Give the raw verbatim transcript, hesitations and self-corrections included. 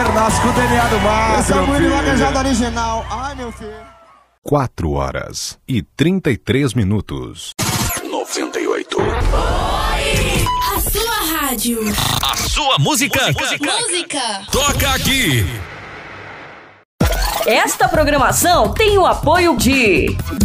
parceiro nosso com o D N A do mar. Esse é o Murilo Lacajado original. Ai, meu filho. quatro horas e trinta e três minutos. noventa e oito. Oi! A sua rádio. A sua música. Música. Música. Toca aqui. Esta programação tem o apoio de